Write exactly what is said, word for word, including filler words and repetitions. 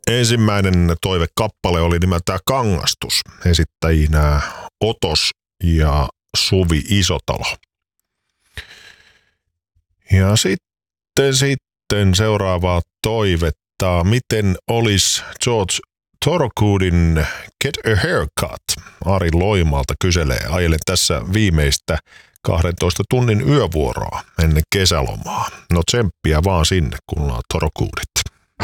ensimmäinen toivekappale oli nimeltään Kangastus. Esittäjinä Otos ja Suvi Isotalo. Ja sitten, sitten seuraavaa toivetta. Miten olisi George Thorogoodin Get a Haircut? Ari Loimalta kyselee. Ajelen tässä viimeistä kahdentoista tunnin yövuoroa ennen kesälomaa. No tsemppiä vaan sinne, kun ollaan Thorogoodit.